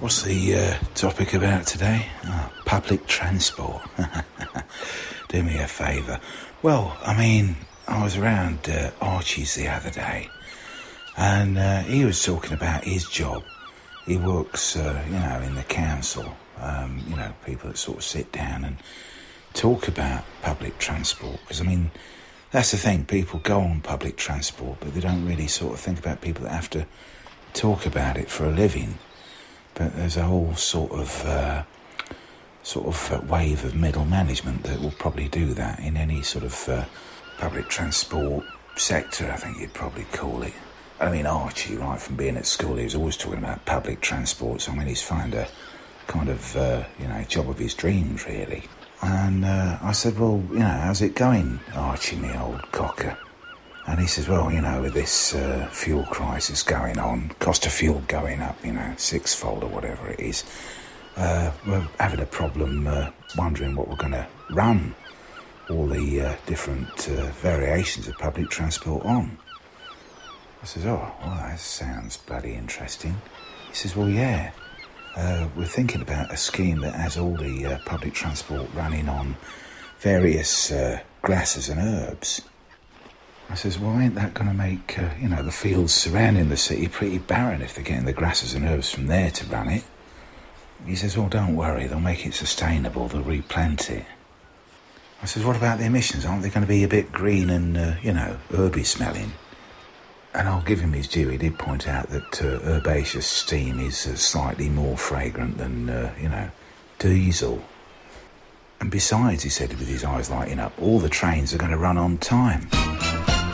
What's the topic about today? Public transport. Do me a favour. Well, I mean, I was around Archie's the other day, and he was talking about his job. He works, in the council. People that sort of sit down and talk about public transport. Because, I mean, that's the thing. People go on public transport, but they don't really sort of think about people that have to talk about it for a living. But there's a whole sort of wave of middle management that will probably do that in any sort of public transport sector, I think you'd probably call it. I mean, Archie, right from being at school, he was always talking about public transport. So, I mean, he's found a kind of, job of his dreams, really. And I said, well, how's it going, Archie, me old cocker? And he says, well, with this fuel crisis going on, cost of fuel going up, sixfold or whatever it is, we're having a problem wondering what we're going to run all the different variations of public transport on. I says, oh, well, that sounds bloody interesting. He says, well, yeah, we're thinking about a scheme that has all the public transport running on various grasses and herbs. I says, well, ain't that going to make, the fields surrounding the city pretty barren if they're getting the grasses and herbs from there to run it? He says, well, don't worry, they'll make it sustainable, they'll replant it. I says, what about the emissions? Aren't they going to be a bit green and, herby smelling? And I'll give him his due. He did point out that herbaceous steam is slightly more fragrant than, diesel. And besides, he said with his eyes lighting up, all the trains are going to run on time.